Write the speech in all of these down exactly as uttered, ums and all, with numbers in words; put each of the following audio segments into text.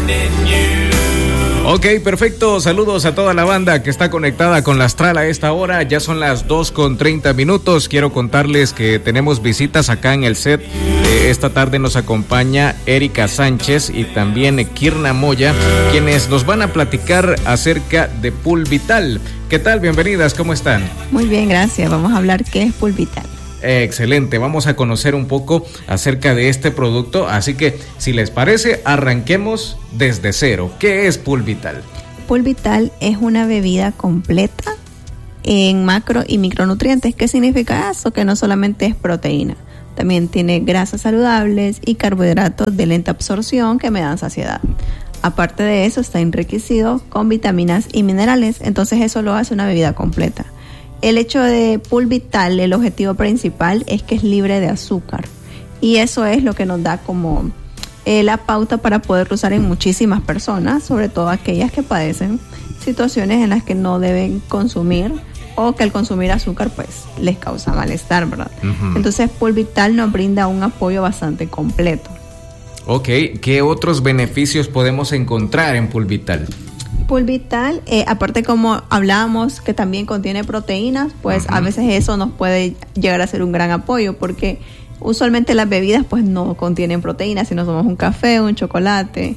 Ok, perfecto. Saludos a toda la banda que está conectada con la Astral a esta hora. Ya son las dos con treinta minutos. Quiero contarles que tenemos visitas acá en el set. Eh, esta tarde nos acompaña Erika Sánchez y también Kirna Moya, quienes nos van a platicar acerca de Pulvital. ¿Qué tal? Bienvenidas, ¿cómo están? Muy bien, gracias. Vamos a hablar qué es Pulvital. Excelente, vamos a conocer un poco acerca de este producto, así que si les parece, arranquemos desde cero. ¿Qué es Pulvital? Pulvital es una bebida completa en macro y micronutrientes. ¿Qué significa eso? Que no solamente es proteína, también tiene grasas saludables y carbohidratos de lenta absorción que me dan saciedad. Aparte de eso, está enriquecido con vitaminas y minerales, entonces eso lo hace una bebida completa. El hecho de Pulvital, el objetivo principal es que es libre de azúcar y eso es lo que nos da como eh, la pauta para poder usar en muchísimas personas, sobre todo aquellas que padecen situaciones en las que no deben consumir o que al consumir azúcar pues les causa malestar, ¿verdad? Uh-huh. Entonces Pulvital nos brinda un apoyo bastante completo. Ok, ¿qué otros beneficios podemos encontrar en Pulvital? Pulvital, eh, aparte como hablábamos que también contiene proteínas, pues uh-huh. a veces eso nos puede llegar a ser un gran apoyo porque usualmente las bebidas pues no contienen proteínas, sino somos un café, un chocolate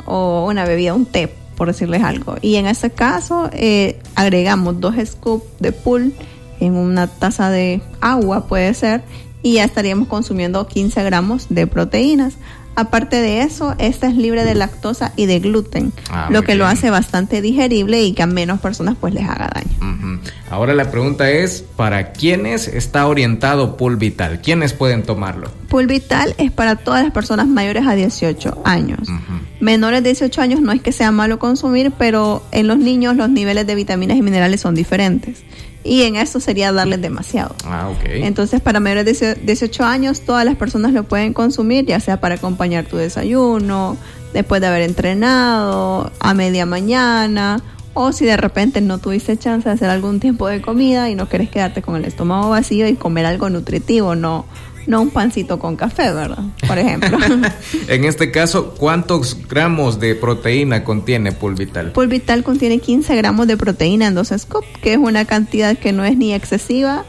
o una bebida, un té, por decirles algo. Y en este caso eh, agregamos dos scoops de Pul en una taza de agua, puede ser, y ya estaríamos consumiendo quince gramos de proteínas. Aparte de eso, esta es libre de lactosa y de gluten, ah, lo que bien. Lo hace bastante digerible y que a menos personas pues les haga daño. Uh-huh. Ahora la pregunta es, ¿para quiénes está orientado Pulvital? ¿Quiénes pueden tomarlo? Pulvital es para todas las personas mayores a dieciocho años. Uh-huh. Menores de dieciocho años no es que sea malo consumir, pero en los niños los niveles de vitaminas y minerales son diferentes. Y en eso sería darles demasiado. Ah, okay. Entonces, para mayores de dieciocho años, todas las personas lo pueden consumir, ya sea para acompañar tu desayuno, después de haber entrenado, a media mañana, o si de repente no tuviste chance de hacer algún tiempo de comida y no quieres quedarte con el estómago vacío y comer algo nutritivo, no... No un pancito con café, ¿verdad? Por ejemplo. En este caso, ¿cuántos gramos de proteína contiene Pulvital? Pulvital contiene quince gramos de proteína en dos scoops, que es una cantidad que no es ni excesiva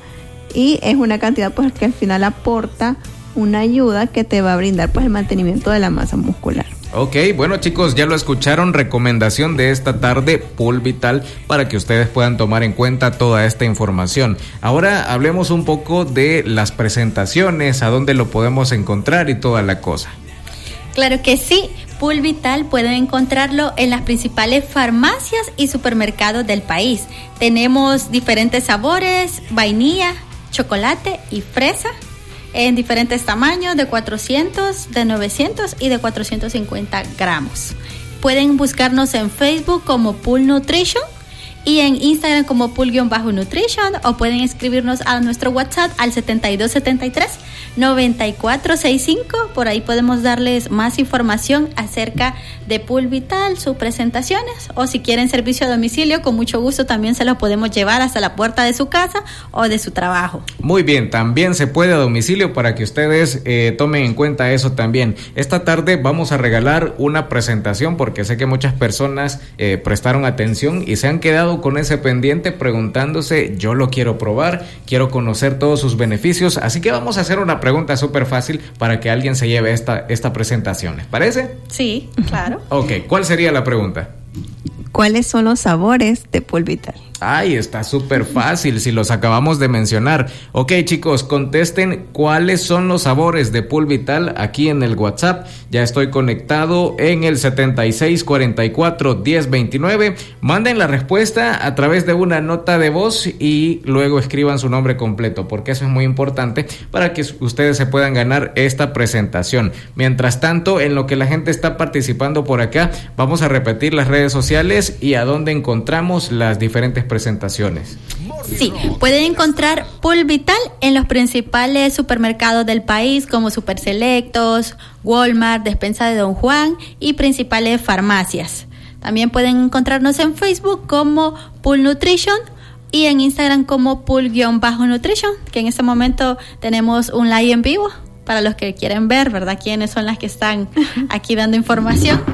y es una cantidad pues que al final aporta una ayuda que te va a brindar pues el mantenimiento de la masa muscular. Ok, bueno chicos, ya lo escucharon, recomendación de esta tarde, Pulvital, para que ustedes puedan tomar en cuenta toda esta información. Ahora hablemos un poco de las presentaciones, a dónde lo podemos encontrar y toda la cosa. Claro que sí, Pulvital pueden encontrarlo en las principales farmacias y supermercados del país. Tenemos diferentes sabores, vainilla, chocolate y fresa, en diferentes tamaños, de cuatrocientos, de novecientos y de cuatrocientos cincuenta gramos. Pueden buscarnos en Facebook como Pul Nutrition y en Instagram como Pul-Nutrition, o pueden escribirnos a nuestro WhatsApp al setenta y dos setenta y tres noventa y cuatro sesenta y cinco. Por ahí podemos darles más información acerca de Pulvital, sus presentaciones, o si quieren servicio a domicilio, con mucho gusto también se lo podemos llevar hasta la puerta de su casa o de su trabajo. Muy bien, también se puede a domicilio para que ustedes eh, tomen en cuenta eso también. Esta tarde vamos a regalar una presentación porque sé que muchas personas eh, prestaron atención y se han quedado con ese pendiente preguntándose, yo lo quiero probar, quiero conocer todos sus beneficios, así que vamos a hacer una pregunta súper fácil para que alguien se lleve esta, esta presentación, ¿les parece? Sí, claro. Ok, ¿cuál sería la pregunta? ¿Cuáles son los sabores de Pulvital? Ay, está súper fácil si los acabamos de mencionar. Ok, chicos, contesten cuáles son los sabores de Pulvital aquí en el WhatsApp. Ya estoy conectado en el setenta y seis cuarenta y cuatro diez veintinueve. Manden la respuesta a través de una nota de voz y luego escriban su nombre completo, porque eso es muy importante para que ustedes se puedan ganar esta presentación. Mientras tanto, en lo que la gente está participando por acá, vamos a repetir las redes sociales y a dónde encontramos las diferentes presentaciones. Sí, pueden encontrar Pulvital en los principales supermercados del país como Super Selectos, Walmart, Despensa de Don Juan y principales farmacias. También pueden encontrarnos en Facebook como Pul Nutrition y en Instagram como Pul-Nutrition, que en este momento tenemos un live en vivo para los que quieren ver, ¿verdad? Quiénes son las que están aquí dando información.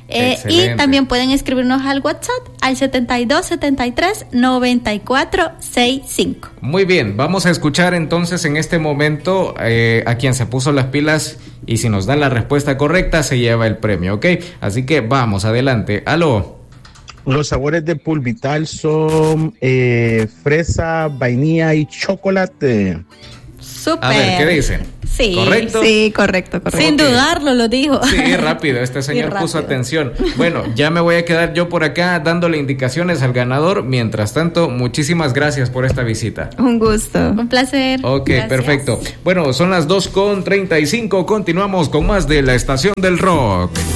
Eh, y también pueden escribirnos al WhatsApp al setenta y dos setenta y tres noventa y cuatro sesenta y cinco. Muy bien, vamos a escuchar entonces en este momento eh, a quien se puso las pilas, y si nos da la respuesta correcta se lleva el premio, ¿ok? Así que vamos, adelante. Aló. Los sabores de Pulvital son eh, fresa, vainilla y chocolate. Súper. A ver, ¿qué dicen? Sí. ¿Correcto? Sí, correcto, correcto. Sin dudarlo lo dijo. Sí, rápido, este señor rápido. puso atención. Bueno, ya me voy a quedar yo por acá dándole indicaciones al ganador. Mientras tanto, muchísimas gracias por esta visita. Un gusto. Un placer. Ok, Gracias. perfecto. Bueno, son las dos con treinta y cinco. Continuamos con más de la Estación del Rock.